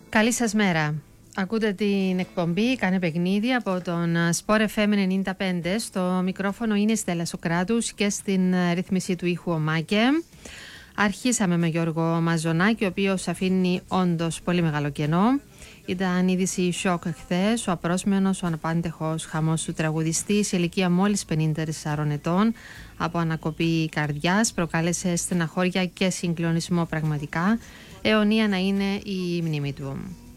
Καλή σας μέρα. Ακούτε την εκπομπή «Κάνε παιχνίδι» από τον Sport FM 95. Στο μικρόφωνο είναι η Στέλλα Σοκράτους και στην ρύθμιση του ήχου ο Μάκε. Αρχίσαμε με Γιώργο Μαζονάκη, ο οποίος αφήνει όντως πολύ μεγάλο κενό. Ήταν είδηση σοκ χθες. Ο απρόσμενος, ο αναπάντεχος χαμός του τραγουδιστή σε ηλικία μόλις 54 ετών από ανακοπή καρδιάς προκάλεσε στεναχώρια και συγκλονισμό πραγματικά. Αιωνία να είναι η μνήμη του.